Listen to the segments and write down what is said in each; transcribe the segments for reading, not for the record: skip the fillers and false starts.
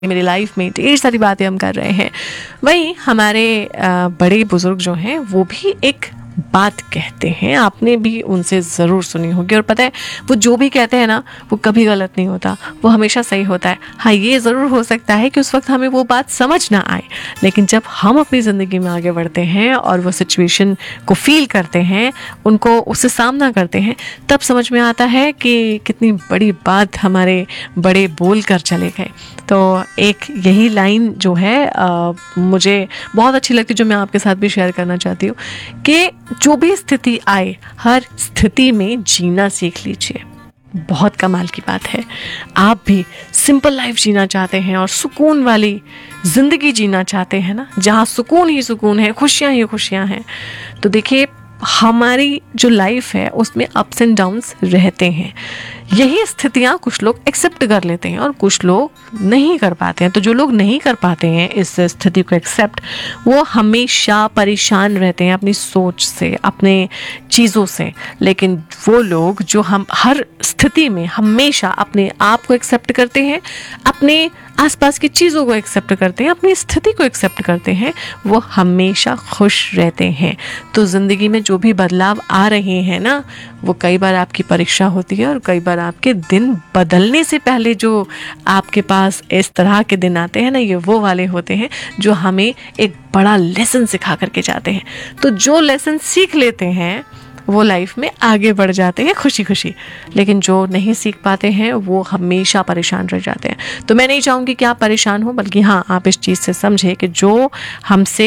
मेरी लाइफ में ढेर सारी बातें हम कर रहे हैं। वहीं हमारे बड़े बुजुर्ग जो हैं वो भी एक बात कहते हैं, आपने भी उनसे ज़रूर सुनी होगी। और पता है वो जो भी कहते हैं ना वो कभी गलत नहीं होता, वो हमेशा सही होता है। हाँ, ये ज़रूर हो सकता है कि उस वक्त हमें वो बात समझ ना आए, लेकिन जब हम अपनी ज़िंदगी में आगे बढ़ते हैं और वो सिचुएशन को फील करते हैं, उनको उससे सामना करते हैं, तब समझ में आता है कि कितनी बड़ी बात हमारे बड़े बोल कर चले गए। तो एक यही लाइन जो है मुझे बहुत अच्छी लगती है, जो मैं आपके साथ भी शेयर करना चाहती हूँ कि जो भी स्थिति आए हर स्थिति में जीना सीख लीजिए। बहुत कमाल की बात है। आप भी सिंपल लाइफ जीना चाहते हैं और सुकून वाली ज़िंदगी जीना चाहते हैं ना, जहाँ सुकून ही सुकून है, खुशियाँ ही खुशियाँ हैं, तो देखिए हमारी जो लाइफ है उसमें अप्स एंड डाउन्स रहते हैं। यही स्थितियाँ कुछ लोग एक्सेप्ट कर लेते हैं और कुछ लोग नहीं कर पाते हैं। तो जो लोग नहीं कर पाते हैं इस स्थिति को एक्सेप्ट, वो हमेशा परेशान रहते हैं अपनी सोच से, अपने चीज़ों से। लेकिन वो लोग जो हम हर स्थिति में हमेशा अपने आप को एक्सेप्ट करते हैं, अपने आसपास की चीज़ों को एक्सेप्ट करते हैं, अपनी स्थिति को एक्सेप्ट करते हैं, वो हमेशा खुश रहते हैं। तो ज़िंदगी में जो भी बदलाव आ रहे हैं ना, वो कई बार आपकी परीक्षा होती है और कई बार आपके दिन बदलने से पहले जो आपके पास इस तरह के दिन आते हैं ना, ये वो वाले होते हैं जो हमें एक बड़ा लेसन सिखा करके जाते हैं। तो जो लेसन सीख लेते हैं वो लाइफ में आगे बढ़ जाते हैं खुशी खुशी, लेकिन जो नहीं सीख पाते हैं वो हमेशा परेशान रह जाते हैं। तो मैं नहीं चाहूँगी कि आप परेशान हो, बल्कि हाँ, आप इस चीज़ से समझें कि जो हमसे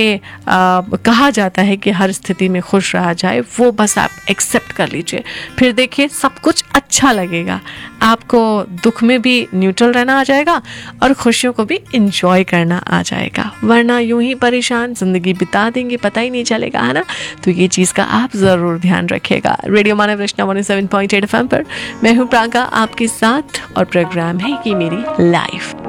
कहा जाता है कि हर स्थिति में खुश रहा जाए, वो बस आप एक्सेप्ट कर लीजिए। फिर देखिए सब कुछ अच्छा लगेगा, आपको दुख में भी न्यूट्रल रहना आ जाएगा और खुशियों को भी इंजॉय करना आ जाएगा। वरना यूं ही परेशान ज़िंदगी बिता देंगे, पता ही नहीं चलेगा, है ना। तो ये चीज़ का आप ज़रूर ध्यान रखिएगा। रेडियो मानव रचना 107.8 FM पर मैं हूँ प्रांका आपके साथ और प्रोग्राम है ये मेरी लाइफ।